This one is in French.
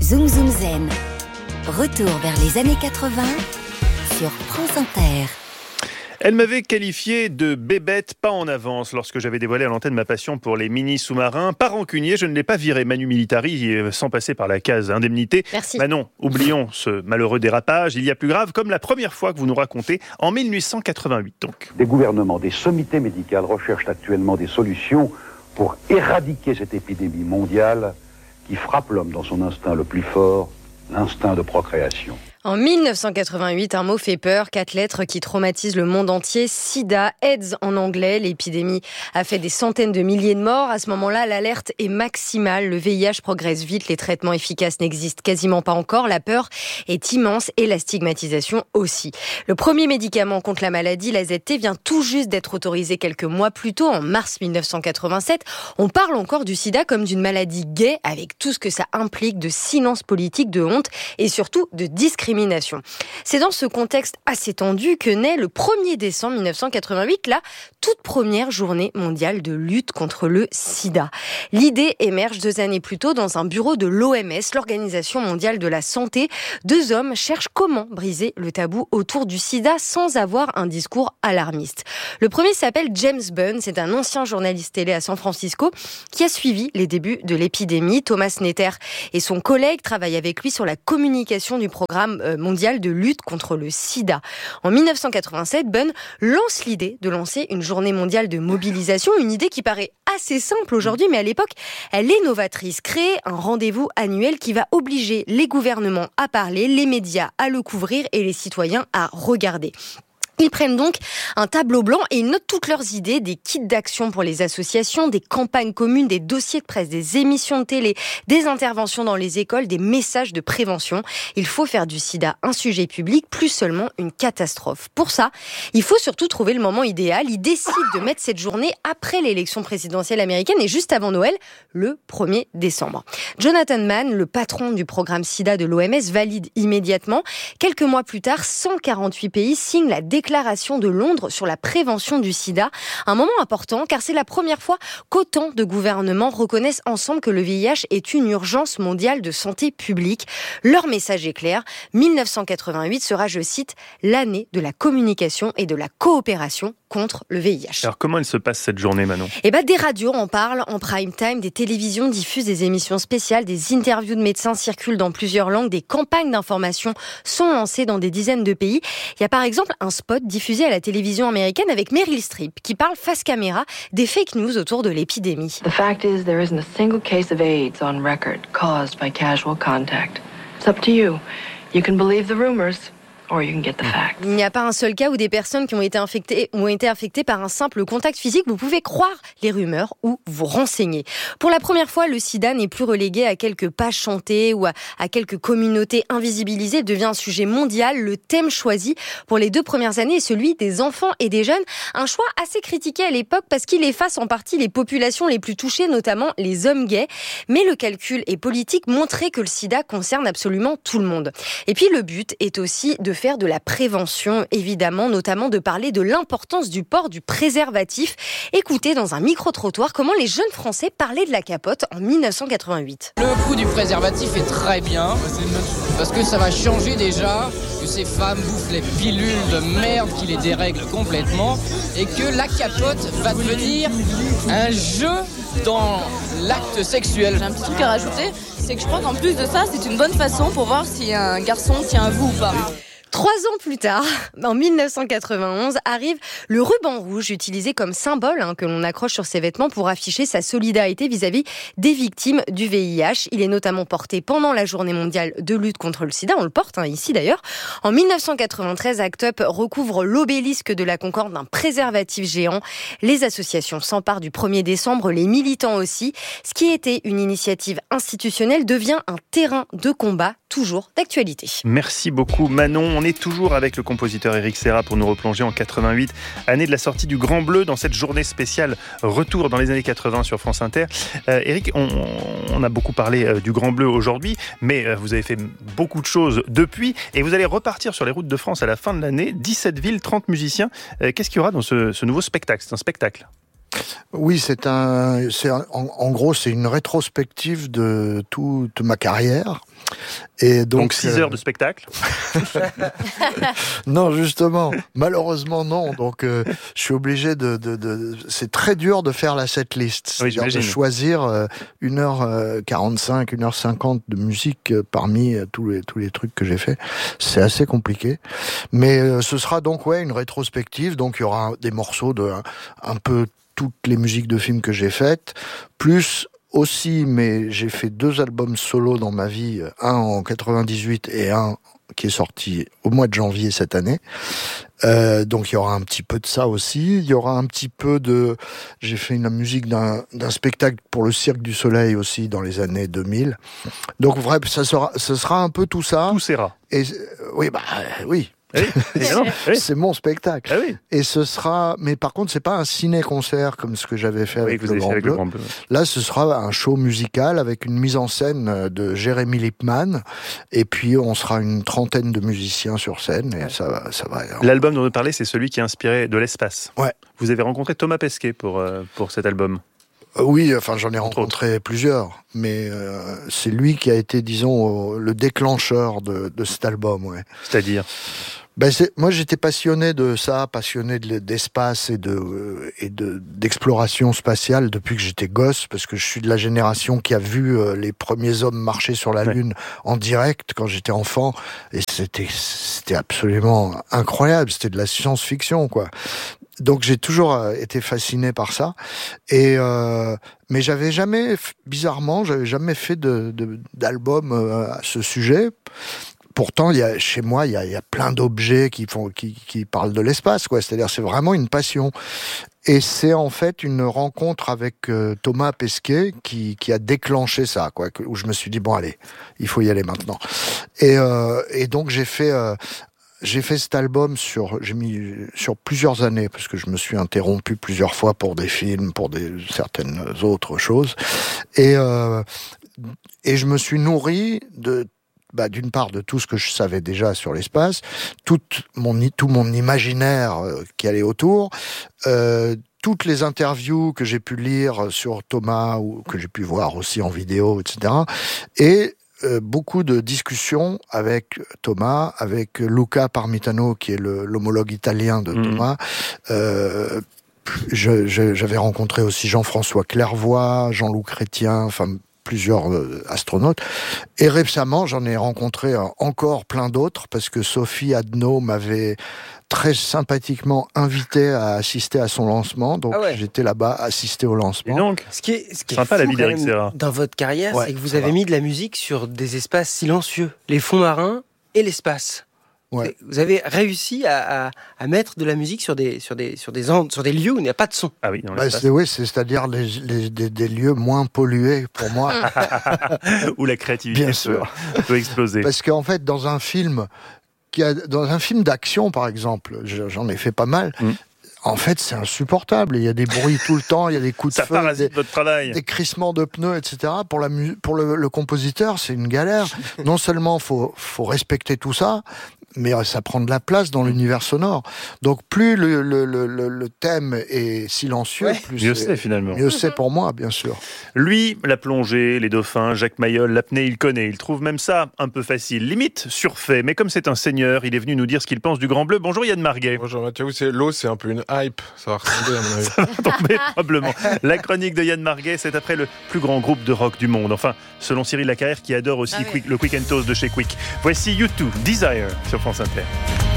Zoom Zoom Zen. Retour vers les années 80 sur France Inter. Elle m'avait qualifié de bébête pas en avance lorsque j'avais dévoilé à l'antenne ma passion pour les mini-sous-marins. Pas rancunier, je ne l'ai pas viré Manu Militari sans passer par la case indemnité. Merci. Manon, oublions ce malheureux dérapage. Il y a plus grave, comme la première fois que vous nous racontez, en 1888 donc. Des gouvernements, des sommités médicales recherchent actuellement des solutions pour éradiquer cette épidémie mondiale qui frappe l'homme dans son instinct le plus fort, l'instinct de procréation. En 1988, un mot fait peur, 4 lettres qui traumatisent le monde entier. SIDA, AIDS en anglais. L'épidémie a fait des centaines de milliers de morts. À ce moment-là, l'alerte est maximale. Le VIH progresse vite. Les traitements efficaces n'existent quasiment pas encore. La peur est immense et la stigmatisation aussi. Le premier médicament contre la maladie, l'AZT, vient tout juste d'être autorisé quelques mois plus tôt, en mars 1987. On parle encore du sida comme d'une maladie gay, avec tout ce que ça implique de silence politique, de honte et surtout de discrimination. C'est dans ce contexte assez tendu que naît le 1er décembre 1988, la toute première journée mondiale de lutte contre le sida. L'idée émerge 2 années plus tôt dans un bureau de l'OMS, l'Organisation mondiale de la santé. 2 hommes cherchent comment briser le tabou autour du sida sans avoir un discours alarmiste. Le premier s'appelle James Bunn, c'est un ancien journaliste télé à San Francisco qui a suivi les débuts de l'épidémie. Thomas Netter et son collègue travaillent avec lui sur la communication du programme mondial de lutte contre le sida. En 1987, Bunn lance l'idée de lancer une journée mondiale de mobilisation, une idée qui paraît assez simple aujourd'hui, mais à l'époque, elle est novatrice. Créer un rendez-vous annuel qui va obliger les gouvernements à parler, les médias à le couvrir et les citoyens à regarder. Ils prennent donc un tableau blanc et notent toutes leurs idées, des kits d'action pour les associations, des campagnes communes, des dossiers de presse, des émissions de télé, des interventions dans les écoles, des messages de prévention. Il faut faire du sida un sujet public, plus seulement une catastrophe. Pour ça, il faut surtout trouver le moment idéal. Ils décident de mettre cette journée après l'élection présidentielle américaine et juste avant Noël, le 1er décembre. Jonathan Mann, le patron du programme sida de l'OMS, valide immédiatement. Quelques mois plus tard, 148 pays signent la déclaration de Londres sur la prévention du sida. Un moment important car c'est la première fois qu'autant de gouvernements reconnaissent ensemble que le VIH est une urgence mondiale de santé publique. Leur message est clair. 1988 sera, je cite, l'année de la communication et de la coopération contre le VIH. Alors comment elle se passe cette journée, Manon ? Des radios en parlent en prime time, des télévisions diffusent des émissions spéciales, des interviews de médecins circulent dans plusieurs langues, des campagnes d'information sont lancées dans des dizaines de pays. Il y a par exemple un spot diffusé à la télévision américaine avec Meryl Streep qui parle face caméra des fake news autour de l'épidémie. The fact is there isn't a single case of AIDS on record caused by casual contact. It's up to you. You can believe the rumors. Or you can get the facts. Il n'y a pas un seul cas où des personnes qui ont été infectées par un simple contact physique. Vous pouvez croire les rumeurs ou vous renseigner. Pour la première fois, le sida n'est plus relégué à quelques pages chantées ou à quelques communautés invisibilisées. Il devient un sujet mondial. Le thème choisi pour les 2 premières années est celui des enfants et des jeunes. Un choix assez critiqué à l'époque parce qu'il efface en partie les populations les plus touchées, notamment les hommes gays. Mais le calcul est politique, montrer que le sida concerne absolument tout le monde. Et puis le but est aussi de faire de la prévention, évidemment, notamment de parler de l'importance du port du préservatif. Écoutez dans un micro-trottoir comment les jeunes Français parlaient de la capote en 1988. Le coup du préservatif est très bien, parce que ça va changer déjà que ces femmes bouffent les pilules de merde qui les dérèglent complètement, et que la capote va devenir un jeu dans l'acte sexuel. J'ai un petit truc à rajouter, c'est que je crois qu'en plus de ça, c'est une bonne façon pour voir si un garçon tient à vous ou pas. 3 ans plus tard, en 1991, arrive le ruban rouge utilisé comme symbole que l'on accroche sur ses vêtements pour afficher sa solidarité vis-à-vis des victimes du VIH. Il est notamment porté pendant la journée mondiale de lutte contre le sida. On le porte ici d'ailleurs. En 1993, ACT UP recouvre l'obélisque de la Concorde d'un préservatif géant. Les associations s'emparent du 1er décembre, les militants aussi. Ce qui était une initiative institutionnelle devient un terrain de combat toujours d'actualité. Merci beaucoup Manon. On est toujours avec le compositeur Éric Serra pour nous replonger en 88, année de la sortie du Grand Bleu, dans cette journée spéciale retour dans les années 80 sur France Inter. Éric, on a beaucoup parlé du Grand Bleu aujourd'hui, mais vous avez fait beaucoup de choses depuis et vous allez repartir sur les routes de France à la fin de l'année. 17 villes, 30 musiciens. Qu'est-ce qu'il y aura dans ce nouveau spectacle ? C'est un spectacle. Oui, en gros, c'est une rétrospective de toute ma carrière. Et donc 6 heures de spectacle. Non, justement, malheureusement non. Donc je suis obligé c'est très dur de faire la setlist. C'est-à-dire de choisir 1h45, 1h50 de musique parmi tous les trucs que j'ai fait. C'est assez compliqué. Mais ce sera donc une rétrospective. Donc il y aura des morceaux de un peu toutes les musiques de films que j'ai faites, plus aussi, mais j'ai fait 2 albums solo dans ma vie, un en 98 et un qui est sorti au mois de janvier cette année. Donc il y aura un petit peu de ça aussi. Il y aura un petit peu j'ai fait la musique d'un spectacle pour le Cirque du Soleil aussi dans les années 2000. Donc bref, ce sera un peu tout ça. Tout sera. Et oui. C'est mon spectacle. Ah oui. Et ce sera, mais par contre, c'est pas un ciné-concert comme ce que j'avais fait avec le Grand Bleu. Là, ce sera un show musical avec une mise en scène de Jérémy Lippmann. Et puis, on sera une 30aine de musiciens sur scène. Et ça va. L'album dont vous parlez, c'est celui qui a inspiré De l'espace. Ouais. Vous avez rencontré Thomas Pesquet pour cet album. Oui, enfin j'en ai rencontré plusieurs, mais c'est lui qui a été, disons, le déclencheur de cet album. Ouais. C'est-à-dire moi j'étais passionné de ça, passionné d'espace et d'exploration spatiale depuis que j'étais gosse, parce que je suis de la génération qui a vu les premiers hommes marcher sur la Lune en direct quand j'étais enfant, et c'était absolument incroyable, c'était de la science-fiction, quoi. Donc j'ai toujours été fasciné par ça, mais j'avais jamais fait d'album à ce sujet. Pourtant, chez moi, il y a plein d'objets qui parlent de l'espace, quoi. C'est-à-dire, c'est vraiment une passion. Et c'est en fait une rencontre avec Thomas Pesquet qui a déclenché ça, quoi. Où je me suis dit, bon, allez, il faut y aller maintenant. Et donc j'ai fait cet album j'ai mis sur plusieurs années, parce que je me suis interrompu plusieurs fois pour des films, pour certaines autres choses. Et je me suis nourri d'une part de tout ce que je savais déjà sur l'espace, tout mon imaginaire qui allait autour, toutes les interviews que j'ai pu lire sur Thomas ou que j'ai pu voir aussi en vidéo, etc. Et beaucoup de discussions avec Thomas, avec Luca Parmitano qui est l'homologue italien de Thomas. J'avais rencontré aussi Jean-François Clairvoy, Jean-Loup Chrétien, enfin plusieurs astronautes. Et récemment, j'en ai rencontré encore plein d'autres, parce que Sophie Adno m'avait très sympathiquement invité à assister à son lancement. Donc j'étais là-bas, assister au lancement. Et donc, ce qui est sympa fou la vie d'Eric Serra dans votre carrière, c'est que vous avez mis de la musique sur des espaces silencieux, les fonds marins et l'espace. Ouais. Vous avez réussi à mettre de la musique sur des lieux où il n'y a pas de son. Ah oui, c'est-à-dire des lieux moins pollués pour moi. Où la créativité peut exploser. Parce qu'en fait, dans un film d'action, par exemple, j'en ai fait pas mal. En fait, c'est insupportable. Il y a des bruits tout le temps, il y a des coups de feu, votre travail. Des crissements de pneus, etc. Pour le compositeur, c'est une galère. Non seulement faut respecter tout ça, mais ça prend de la place dans l'univers sonore. Donc plus le thème est silencieux, plus mieux c'est finalement. Mieux c'est pour moi, bien sûr. Lui, la plongée, les dauphins, Jacques Mayol, l'apnée, il connaît. Il trouve même ça un peu facile, limite surfait. Mais comme c'est un seigneur, il est venu nous dire ce qu'il pense du Grand Bleu. Bonjour Yann Marguet. Bonjour Mathieu, l'eau c'est un peu une hype. Ça va retomber à mon avis. Ça va tomber probablement. La chronique de Yann Marguet, c'est après le plus grand groupe de rock du monde. Enfin, selon Cyril Lacarrière qui adore aussi le Quick and Toast de chez Quick. Voici U2, Desire sur France Inter.